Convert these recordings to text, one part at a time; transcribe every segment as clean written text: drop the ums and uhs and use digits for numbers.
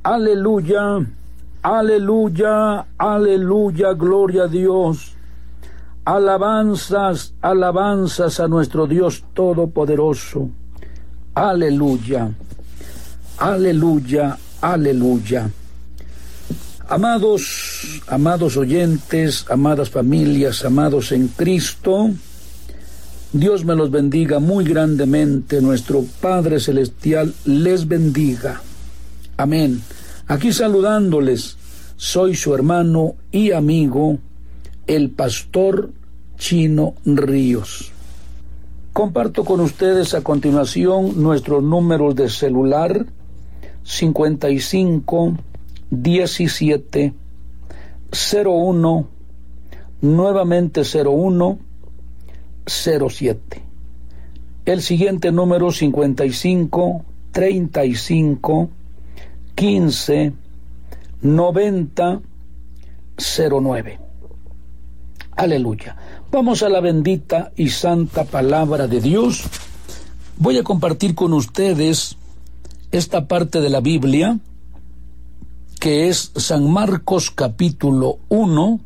Aleluya, aleluya, aleluya, gloria a Dios. Alabanzas, alabanzas a nuestro Dios Todopoderoso. Aleluya, aleluya, aleluya. Amados oyentes, amadas familias, amados en Cristo, Dios me los bendiga muy grandemente. Nuestro Padre Celestial les bendiga. Amén. Aquí saludándoles, soy su hermano y amigo, el pastor Chino Ríos. Comparto con ustedes a continuación nuestros números de celular: 55 17 01, nuevamente 01 07. El siguiente número: 55 35 15 90 09. Aleluya. Vamos a la bendita y santa palabra de Dios. Voy a compartir con ustedes esta parte de la Biblia, que es San Marcos capítulo 1,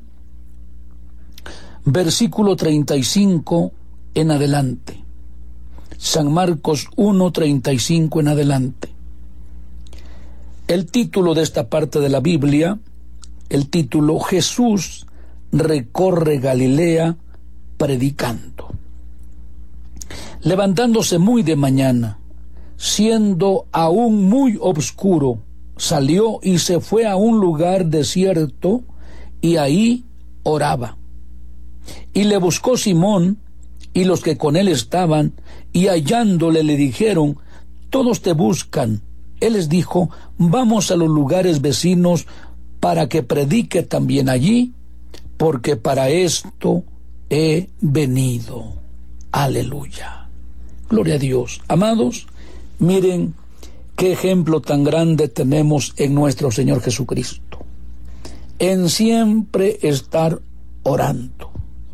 versículo 35 en adelante. San Marcos 1, 35 en adelante. El título de esta parte de la Biblia, el título: Jesús recorre Galilea predicando. Levantándose muy de mañana, siendo aún muy oscuro, salió y se fue a un lugar desierto, y ahí oraba. Y le buscó Simón y los que con él estaban, y hallándole le dijeron: todos te buscan. Él les dijo: vamos a los lugares vecinos para que predique también allí, porque para esto he venido. Aleluya. Gloria a Dios. Amados, miren qué ejemplo tan grande tenemos en nuestro Señor Jesucristo, en siempre estar orando.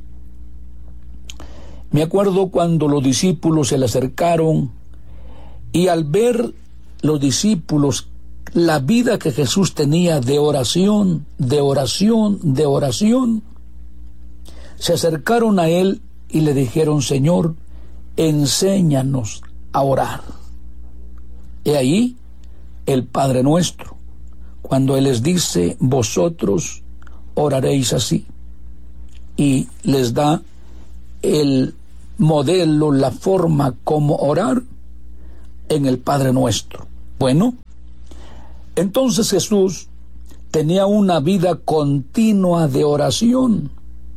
Me acuerdo cuando los discípulos se le acercaron, y al ver los discípulos la vida que Jesús tenía de oración, de oración, de oración, se acercaron a él y le dijeron: Señor, enséñanos a orar. He ahí el Padre Nuestro, cuando Él les dice: vosotros oraréis así, y les da el modelo, la forma como orar en el Padre Nuestro. Bueno, entonces Jesús tenía una vida continua de oración,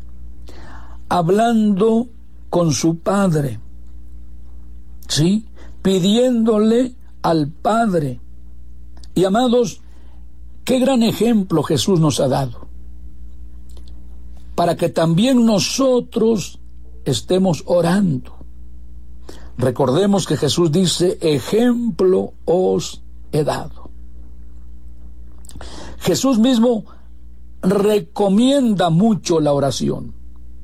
hablando con su Padre, ¿sí? Pidiéndole al Padre. Y amados, qué gran ejemplo Jesús nos ha dado, para que también nosotros estemos orando. Recordemos que Jesús dice: ejemplo os he dado. Jesús mismo recomienda mucho la oración.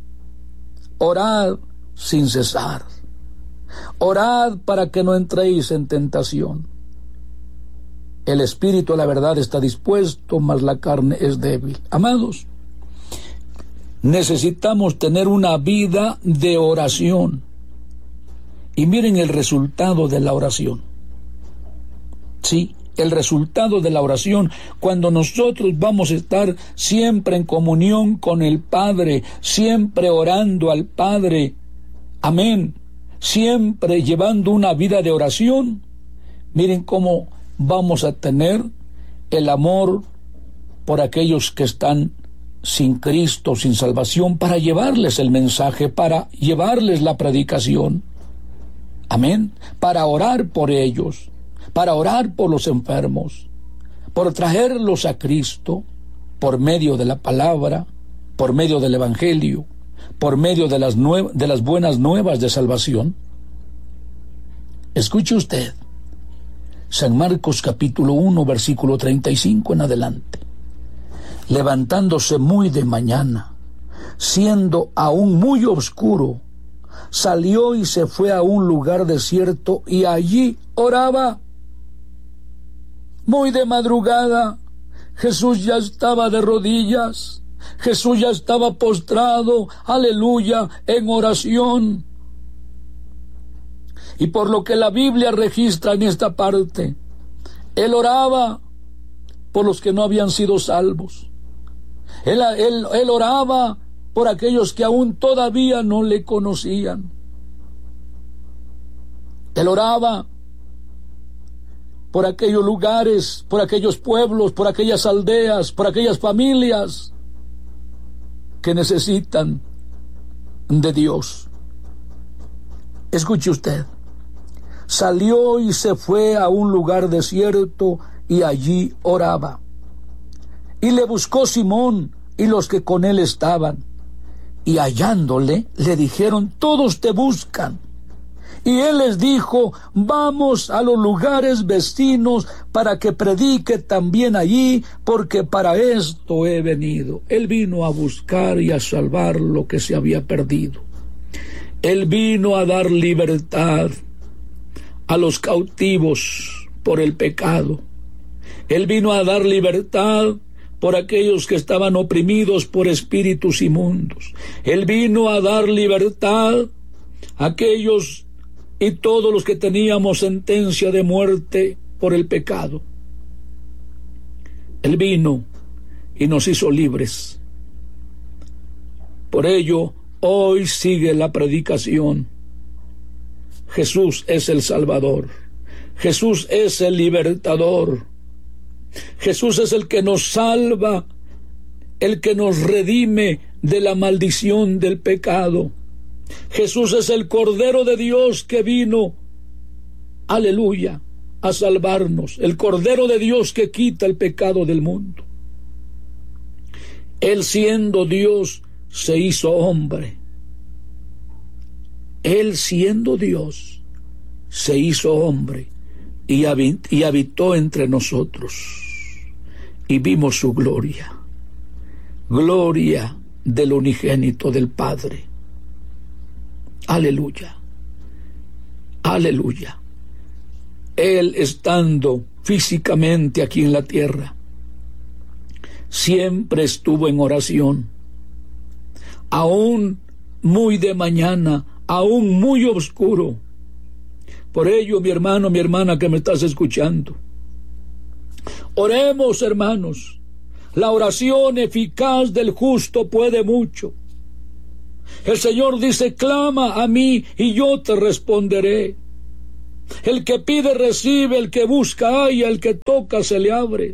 Orad sin cesar. Orad para que no entréis en tentación. El espíritu a la verdad está dispuesto, mas la carne es débil. Amados, necesitamos tener una vida de oración. Y miren el resultado de la oración. Sí, el resultado de la oración, cuando nosotros vamos a estar siempre en comunión con el Padre, siempre orando al Padre. Amén. Siempre llevando una vida de oración. Miren cómo vamos a tener el amor por aquellos que están sin Cristo, sin salvación, para llevarles el mensaje, para llevarles la predicación. Amén. Para orar por ellos, para orar por los enfermos, por traerlos a Cristo por medio de la palabra, por medio del Evangelio, por medio de las buenas nuevas de salvación. Escuche usted, San Marcos capítulo 1, versículo 35 en adelante. Levantándose muy de mañana, siendo aún muy oscuro, salió y se fue a un lugar desierto, y allí oraba. muy de madrugada, Jesús ya estaba de rodillas, Jesús ya estaba postrado, aleluya, en oración. Y por lo que la Biblia registra en esta parte, Él oraba por los que no habían sido salvos. Él oraba por aquellos que aún todavía no le conocían. Él oraba por aquellos lugares, por aquellos pueblos, por aquellas aldeas, por aquellas familias que necesitan de Dios. Escuche usted. Salió y se fue a un lugar desierto y allí oraba. Y le buscó Simón y los que con él estaban. Y hallándole, le dijeron: todos te buscan. Y él les dijo: vamos a los lugares vecinos para que predique también allí, porque para esto he venido. Él vino a buscar y a salvar lo que se había perdido. Él vino a dar libertad a los cautivos por el pecado. Él vino a dar libertad por aquellos que estaban oprimidos por espíritus inmundos. Él vino a dar libertad a aquellos y todos los que teníamos sentencia de muerte por el pecado. Él vino y nos hizo libres. Por ello, hoy sigue la predicación. Jesús es el Salvador. Jesús es el libertador. Jesús es el que nos salva, el que nos redime de la maldición del pecado. Jesús es el Cordero de Dios que vino, aleluya, a salvarnos. El Cordero de Dios que quita el pecado del mundo. Él, siendo Dios, se hizo hombre. Él, siendo Dios, se hizo hombre y habitó entre nosotros. Y vimos su gloria, gloria del unigénito del Padre. Aleluya, aleluya. Él, estando físicamente aquí en la tierra, siempre estuvo en oración, aún muy de mañana, aún muy oscuro. Por ello, mi hermano, mi hermana que me estás escuchando, oremos, hermanos. La oración eficaz del justo puede mucho. El Señor dice: clama a mí y yo te responderé. El que pide recibe, el que busca halla, el que toca se le abre.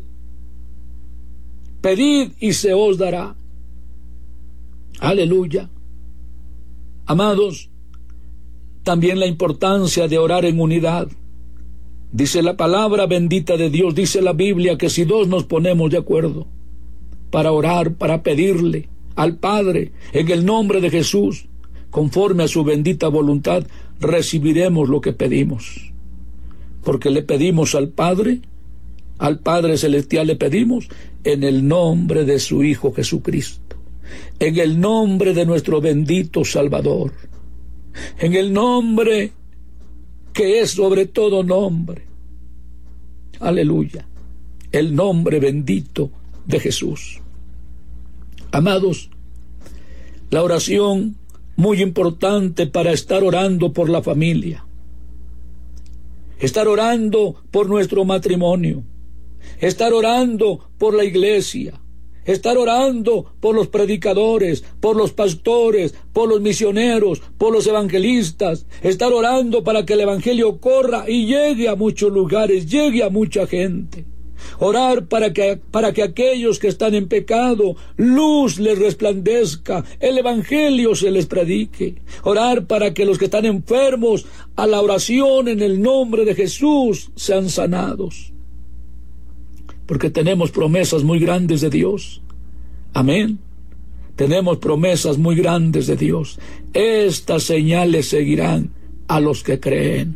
Pedid y se os dará. Aleluya. Amados, también la importancia de orar en unidad. Dice la palabra bendita de Dios, dice la Biblia, que si dos nos ponemos de acuerdo para orar, para pedirle al Padre en el nombre de Jesús, conforme a su bendita voluntad, recibiremos lo que pedimos. Porque le pedimos al Padre Celestial le pedimos en el nombre de su Hijo Jesucristo, en el nombre de nuestro bendito Salvador, en el nombre que es sobre todo nombre. Aleluya. El nombre bendito de Jesús. Amados, la oración muy importante para estar orando por la familia, estar orando por nuestro matrimonio, estar orando por la iglesia, estar orando por los predicadores, por los pastores, por los misioneros, por los evangelistas, estar orando para que el evangelio corra y llegue a muchos lugares, llegue a mucha gente. Orar para que aquellos que están en pecado, luz les resplandezca, el evangelio se les predique. Orar para que los que están enfermos, a la oración en el nombre de Jesús, sean sanados. Porque tenemos promesas muy grandes de Dios. Amén. Tenemos promesas muy grandes de Dios. Estas señales seguirán a los que creen.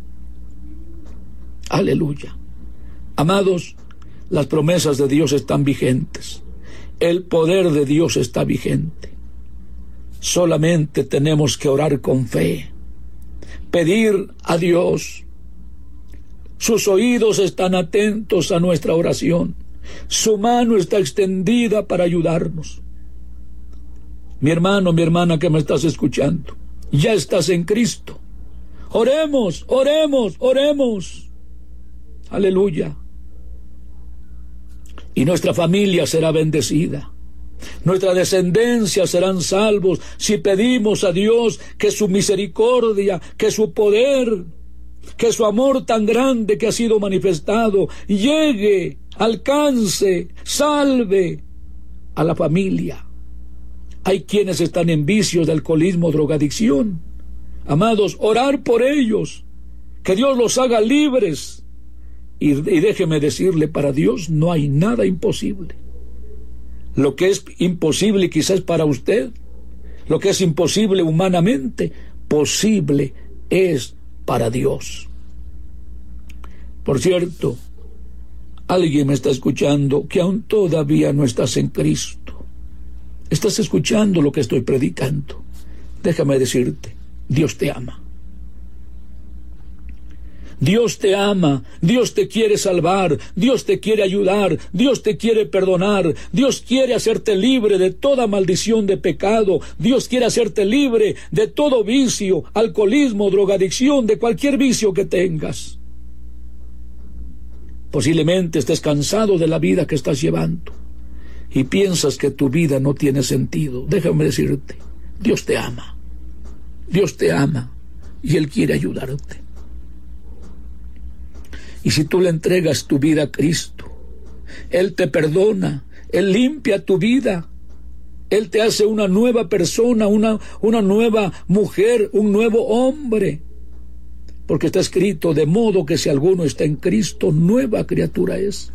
Aleluya. Amados, las promesas de Dios están vigentes. El poder de Dios está vigente. Solamente tenemos que orar con fe. Pedir a Dios Sus oídos están atentos a nuestra oración. Su mano está extendida para ayudarnos. Mi hermano, mi hermana que me estás escuchando, ya estás en Cristo. Oremos, oremos, oremos. Aleluya. Y nuestra familia será bendecida. Nuestra descendencia serán salvos si pedimos a Dios que su misericordia, que su poder, que su amor tan grande que ha sido manifestado llegue, alcance, salve a la familia. Hay quienes están en vicios de alcoholismo, drogadicción. Amados, orar por ellos, que Dios los haga libres. Y déjeme decirle, para Dios no hay nada imposible. Lo que es imposible quizás para usted, lo que es imposible humanamente, posible es para Dios. Por cierto, alguien me está escuchando que aún todavía no estás en Cristo. Estás escuchando lo que estoy predicando. Déjame decirte, Dios te ama. Dios te ama, Dios te quiere salvar, Dios te quiere ayudar, Dios te quiere perdonar, Dios quiere hacerte libre de toda maldición de pecado, Dios quiere hacerte libre de todo vicio, alcoholismo, drogadicción, de cualquier vicio que tengas. Posiblemente estés cansado de la vida que estás llevando y piensas que tu vida no tiene sentido. Déjame decirte, Dios te ama y Él quiere ayudarte. Y si tú le entregas tu vida a Cristo, Él te perdona, Él limpia tu vida, Él te hace una nueva persona, una nueva mujer, un nuevo hombre. Porque está escrito, de modo que si alguno está en Cristo, nueva criatura es.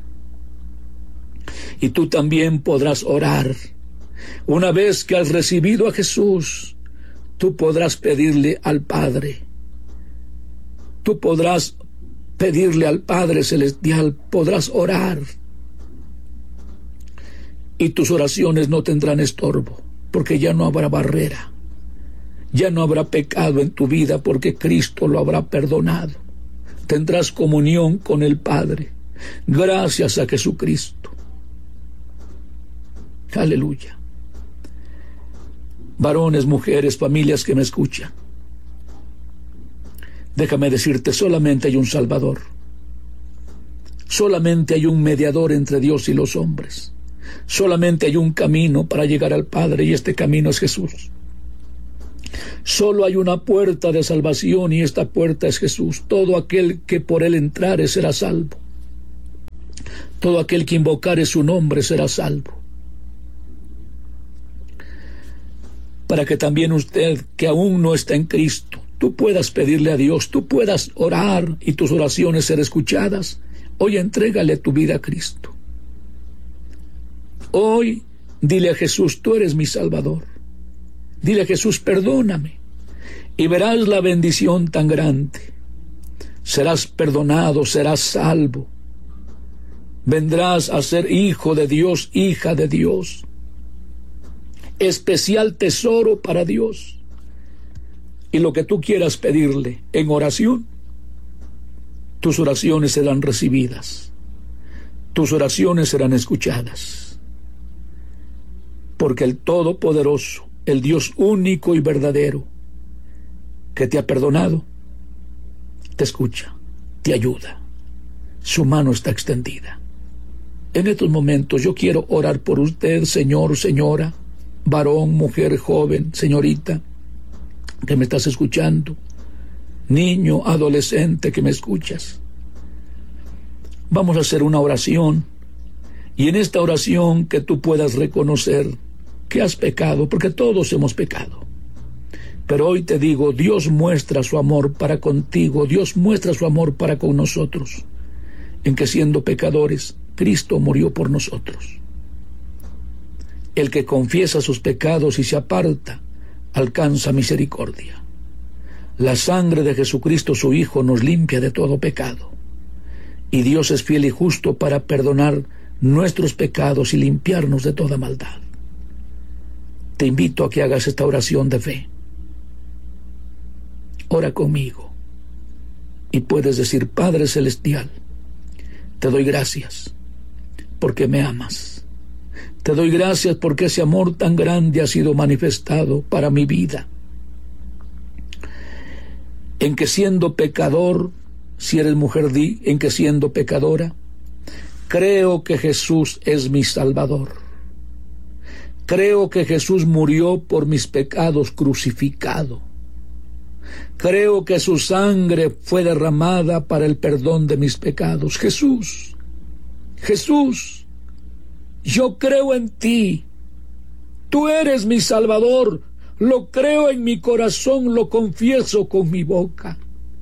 Y tú también podrás orar. Una vez que has recibido a Jesús, tú podrás pedirle al Padre. Tú podrás pedirle al Padre Celestial, podrás orar. Y tus oraciones no tendrán estorbo, porque ya no habrá barrera. Ya no habrá pecado en tu vida, porque Cristo lo habrá perdonado. Tendrás comunión con el Padre, gracias a Jesucristo. Aleluya. Varones, mujeres, familias que me escuchan, déjame decirte, solamente hay un Salvador. Solamente hay un mediador entre Dios y los hombres. Solamente hay un camino para llegar al Padre, y este camino es Jesús. Solo hay una puerta de salvación, y esta puerta es Jesús. Todo aquel que por Él entrare será salvo. Todo aquel que invocare su nombre será salvo. Para que también usted, que aún no está en Cristo, tú puedas pedirle a Dios, tú puedas orar y tus oraciones ser escuchadas. Hoy entrégale tu vida a Cristo. Hoy dile a Jesús, tú eres mi Salvador. Dile a Jesús, perdóname, y verás la bendición tan grande. Serás perdonado, serás salvo. Vendrás a ser hijo de Dios, hija de Dios. Especial tesoro para Dios. Y lo que tú quieras pedirle en oración, tus oraciones serán recibidas. Tus oraciones serán escuchadas. Porque el Todopoderoso, el Dios único y verdadero, que te ha perdonado, te escucha, te ayuda. Su mano está extendida. En estos momentos yo quiero orar por usted, señor, señora, varón, mujer, joven, señorita, que me estás escuchando, niño, adolescente que me escuchas. Vamos a hacer una oración, y en esta oración que tú puedas reconocer que has pecado, porque todos hemos pecado. Pero hoy te digo, Dios muestra su amor para contigo, Dios muestra su amor para con nosotros, en que siendo pecadores, Cristo murió por nosotros. El que confiesa sus pecados y se aparta, alcanza misericordia. La sangre de Jesucristo, su Hijo, nos limpia de todo pecado. Y Dios es fiel y justo para perdonar nuestros pecados y limpiarnos de toda maldad. Te invito a que hagas esta oración de fe. Ora conmigo. y puedes decir: Padre Celestial, te doy gracias porque me amas. Te doy gracias porque ese amor tan grande ha sido manifestado para mi vida. En que siendo pecador, si eres mujer, di, en que siendo pecadora, creo que Jesús es mi Salvador. Creo que Jesús murió por mis pecados crucificado. Creo que su sangre fue derramada para el perdón de mis pecados. Jesús, Jesús, yo creo en ti. Tú eres mi Salvador. Lo creo en mi corazón, lo confieso con mi boca.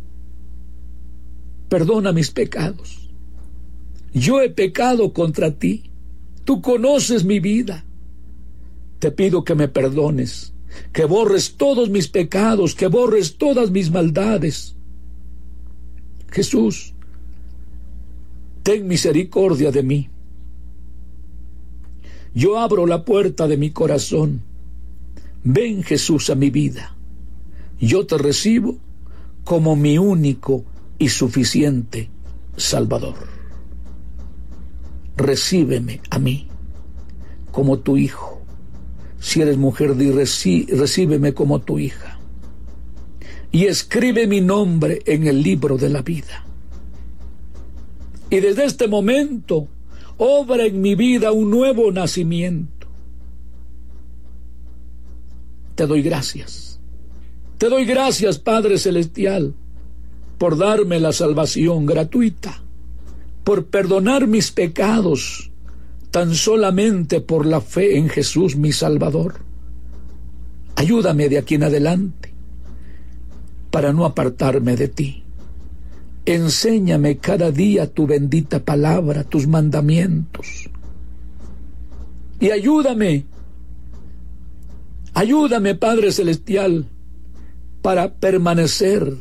Perdona mis pecados. Yo he pecado contra ti. Tú conoces mi vida. Te pido que me perdones, que borres todos mis pecados, que borres todas mis maldades. Jesús, ten misericordia de mí. Yo abro la puerta de mi corazón. Ven, Jesús, a mi vida. Yo te recibo como mi único y suficiente Salvador. Recíbeme a mí como tu hijo. Si eres mujer, di: recíbeme como tu hija. Y escribe mi nombre en el libro de la vida. Y desde este momento, obra en mi vida un nuevo nacimiento. Te doy gracias. Te doy gracias, Padre Celestial, por darme la salvación gratuita, por perdonar mis pecados, tan solamente por la fe en Jesús, mi Salvador. Ayúdame de aquí en adelante para no apartarme de ti. Enséñame cada día tu bendita palabra, tus mandamientos. Y ayúdame, Padre Celestial, para permanecer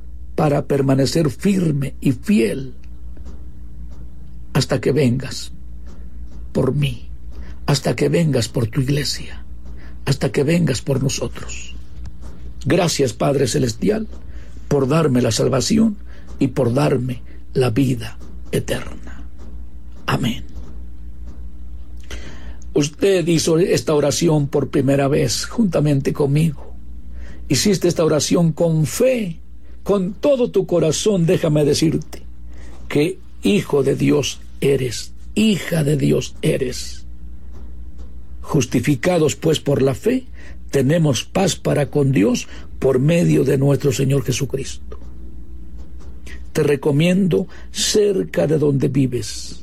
firme y fiel hasta que vengas por mí, hasta que vengas por tu iglesia, hasta que vengas por nosotros. Gracias, Padre Celestial, por darme la salvación y por darme la vida eterna. Amén. Usted hizo esta oración por primera vez juntamente conmigo. Hiciste esta oración con fe, con todo tu corazón. Déjame decirte que hijo de Dios eres, hija de Dios eres. Justificados pues por la fe, tenemos paz para con Dios por medio de nuestro Señor Jesucristo. Te recomiendo, cerca de donde vives,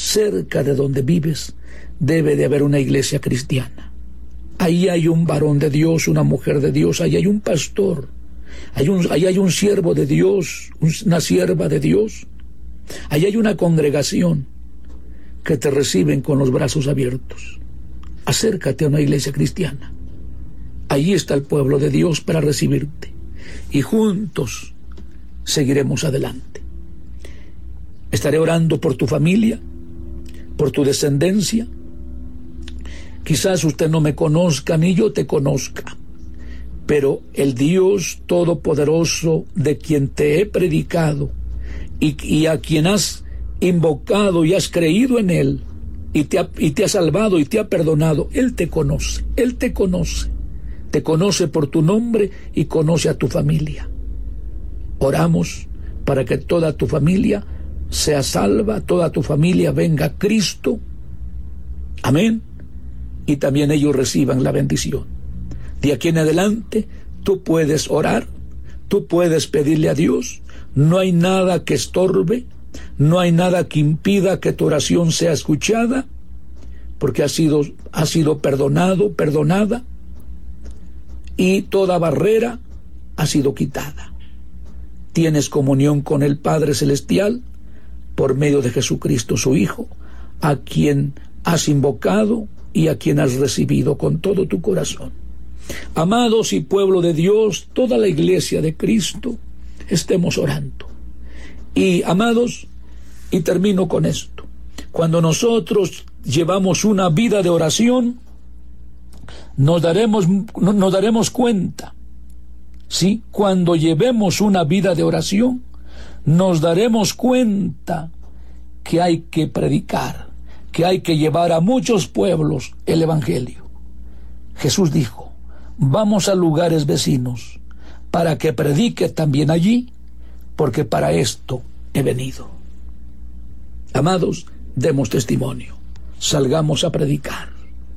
debe de haber una iglesia cristiana. Ahí hay un varón de Dios, una mujer de Dios, ahí hay un pastor, ahí hay un siervo de Dios, una sierva de Dios. Ahí hay una congregación que te reciben con los brazos abiertos. Acércate a una iglesia cristiana. Ahí está el pueblo de Dios para recibirte. Y juntos seguiremos adelante. Estaré orando por tu familia, por tu descendencia. Quizás usted no me conozca ni yo te conozca, pero el Dios Todopoderoso de quien te he predicado y a quien has invocado y has creído en Él y te ha salvado y te ha perdonado, Él te conoce, te conoce por tu nombre y conoce a tu familia. Oramos para que toda tu familia sea salva, toda tu familia venga a Cristo. Amén. Y también ellos reciban la bendición. De aquí en adelante, tú puedes orar, tú puedes pedirle a Dios. No hay nada que estorbe, no hay nada que impida que tu oración sea escuchada, porque has sido perdonada, y toda barrera ha sido quitada. Tienes comunión con el Padre Celestial por medio de Jesucristo, su Hijo, a quien has invocado y a quien has recibido con todo tu corazón. Amados y pueblo de Dios, toda la iglesia de Cristo, estemos orando. Y amados, y termino con esto, cuando nosotros llevamos una vida de oración, nos daremos cuenta, ¿sí? Cuando llevemos una vida de oración, nos daremos cuenta que hay que predicar, que hay que llevar a muchos pueblos el Evangelio. Jesús dijo, vamos a lugares vecinos para que predique también allí, porque para esto he venido. Amados, demos testimonio, salgamos a predicar,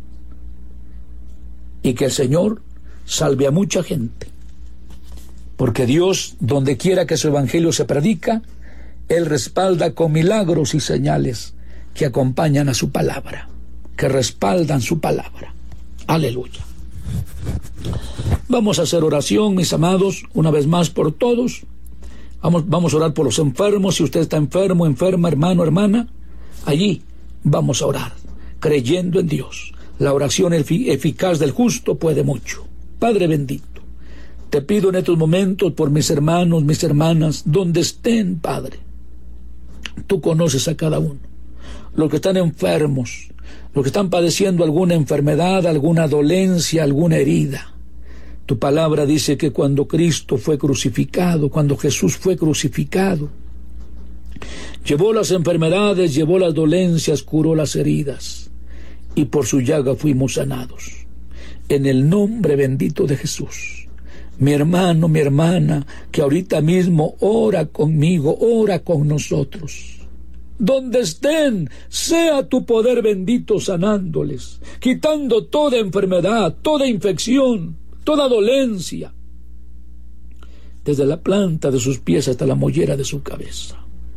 y que el Señor salve a mucha gente, porque Dios, donde quiera que su evangelio se predica, Él respalda con milagros y señales que acompañan a su palabra, que respaldan su palabra. Aleluya. Vamos a hacer oración, mis amados, una vez más por todos. Vamos a orar por los enfermos. Si usted está enfermo, enferma, hermano, hermana, allí vamos a orar, creyendo en Dios. La oración eficaz del justo puede mucho. Padre bendito, te pido en estos momentos por mis hermanos, mis hermanas, donde estén, Padre. Tú conoces a cada uno. Los que están enfermos, los que están padeciendo alguna enfermedad, alguna dolencia, alguna herida. Tu palabra dice que cuando Cristo fue crucificado, cuando Jesús fue crucificado, llevó las enfermedades, llevó las dolencias, curó las heridas, y por su llaga fuimos sanados. En el nombre bendito de Jesús, mi hermano, mi hermana, que ahorita mismo ora conmigo, ora con nosotros. Donde estén, sea tu poder bendito sanándoles, quitando toda enfermedad, toda infección, toda dolencia, desde la planta de sus pies hasta la mollera de su cabeza.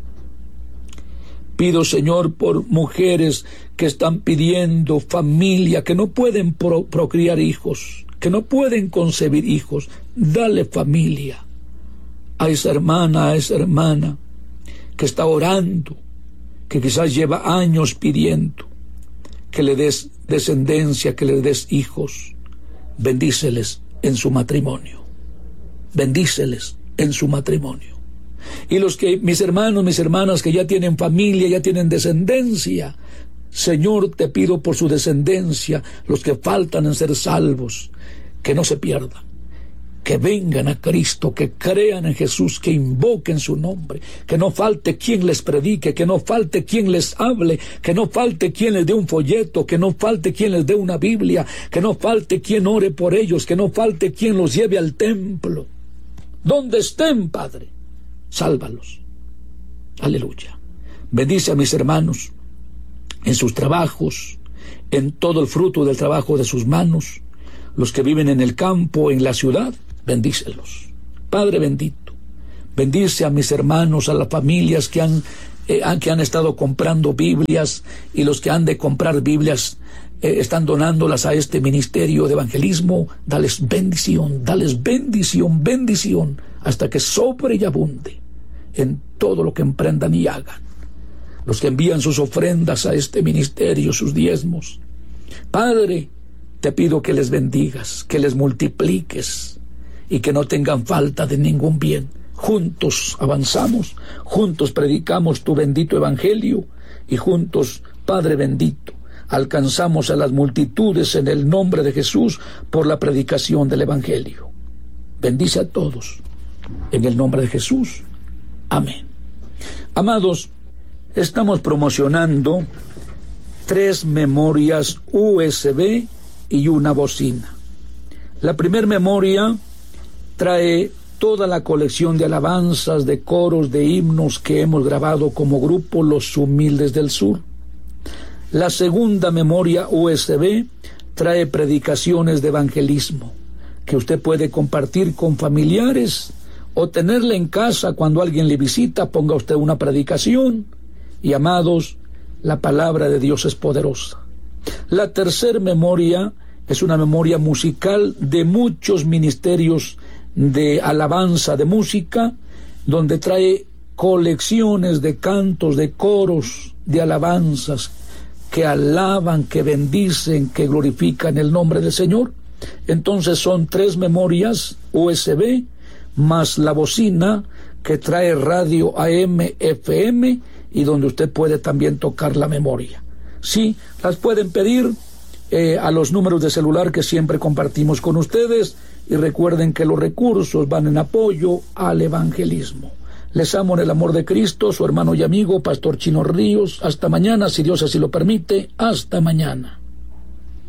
Pido, Señor, por mujeres que están pidiendo familia, que no pueden procrear hijos, que no pueden concebir hijos. Dale familia a esa hermana que está orando, que quizás lleva años pidiendo que le des descendencia, que le des hijos. Bendíceles en su matrimonio. Bendíceles en su matrimonio. Y los que, mis hermanos, mis hermanas, que ya tienen familia, ya tienen descendencia, Señor, te pido por su descendencia, los que faltan en ser salvos, que no se pierdan, que vengan a Cristo, que crean en Jesús, que invoquen su nombre, que no falte quien les predique, que no falte quien les hable, que no falte quien les dé un folleto, que no falte quien les dé una Biblia, que no falte quien ore por ellos, que no falte quien los lleve al templo. Donde estén, Padre, sálvalos. Aleluya. Bendice a mis hermanos en sus trabajos, en todo el fruto del trabajo de sus manos, los que viven en el campo, en la ciudad, bendícelos. Padre bendito, bendice a mis hermanos, a las familias que han estado comprando Biblias, y los que han de comprar Biblias están donándolas a este ministerio de evangelismo. Dales bendición, bendición, hasta que sobre y abunde en todo lo que emprendan y hagan. Los que envían sus ofrendas a este ministerio, sus diezmos, Padre, te pido que les bendigas, que les multipliques y que no tengan falta de ningún bien. Juntos avanzamos, juntos predicamos tu bendito evangelio, y juntos, Padre bendito, alcanzamos a las multitudes en el nombre de Jesús por la predicación del evangelio. Bendice a todos en el nombre de Jesús. Amén. Amados, estamos promocionando 3 memorias USB y una bocina. La primera memoria trae toda la colección de alabanzas, de coros, de himnos que hemos grabado como grupo Los Humildes del Sur. La segunda memoria USB trae predicaciones de evangelismo que usted puede compartir con familiares o tenerla en casa cuando alguien le visita. Ponga usted una predicación. Y amados, la palabra de Dios es poderosa. La tercera memoria es una memoria musical de muchos ministerios de alabanza, de música, donde trae colecciones de cantos, de coros, de alabanzas que alaban, que bendicen, que glorifican el nombre del Señor. Entonces son 3 memorias USB más la bocina que trae radio AM, FM, y donde usted puede también tocar la memoria. Sí, las pueden pedir a los números de celular que siempre compartimos con ustedes, y recuerden que los recursos van en apoyo al evangelismo. Les amo en el amor de Cristo, su hermano y amigo, Pastor Chino Ríos. Hasta mañana, si Dios así lo permite. Hasta mañana.